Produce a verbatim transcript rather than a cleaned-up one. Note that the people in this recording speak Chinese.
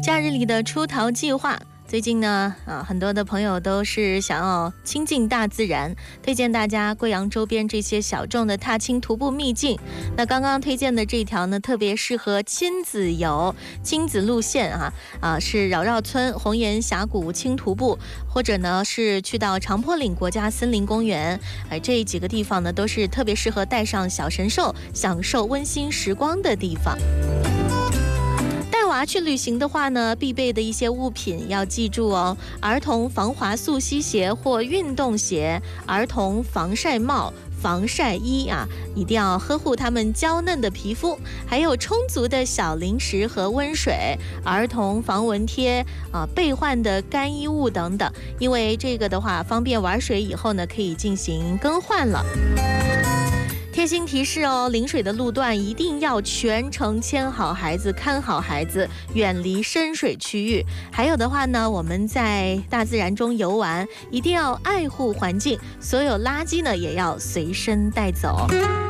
假日里的出逃计划。最近呢，啊，很多的朋友都是想要亲近大自然，推荐大家贵阳周边这些小众的踏青徒步秘境。那刚刚推荐的这条呢，特别适合亲子游、亲子路线啊，啊是扰绕村红岩峡谷轻徒步，或者呢是去到长坡岭国家森林公园，哎，这几个地方呢都是特别适合带上小神兽，享受温馨时光的地方。带娃去旅行的话呢，必备的一些物品要记住哦：儿童防滑速吸鞋或运动鞋，儿童防晒帽、防晒衣啊，一定要呵护他们娇嫩的皮肤，还有充足的小零食和温水，儿童防蚊贴啊，备换的干衣物等等。因为这个的话，方便玩水以后呢，可以进行更换了。贴心提示哦，临水的路段一定要全程牵好孩子，看好孩子，远离深水区域。还有的话呢，我们在大自然中游玩，一定要爱护环境，所有垃圾呢也要随身带走。